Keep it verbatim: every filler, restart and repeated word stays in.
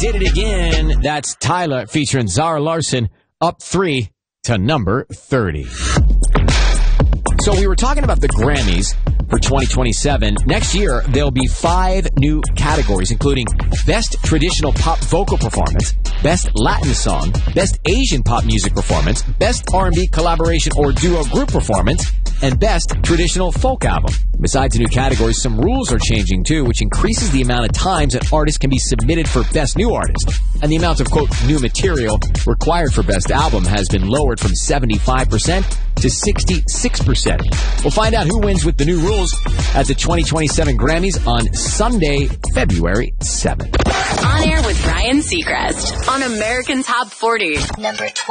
did it again. That's Tyla featuring Zara Larsson, up three to number thirty. So we were talking about the Grammys for twenty twenty-seven. Next year, there'll be five new categories, including Best Traditional Pop Vocal Performance, Best Latin Song, Best Asian Pop Music Performance, Best R and B Collaboration or Duo Group Performance, and Best Traditional Folk Album. Besides the new categories, some rules are changing too, which increases the amount of times an artist can be submitted for Best New Artist. And the amount of, quote, new material required for Best Album has been lowered from seventy-five percent to sixty-six percent. We'll find out who wins with the new rules at the twenty twenty-seven Grammys on Sunday, February seventh. On air with Ryan Seacrest on American Top forty. Number twelve.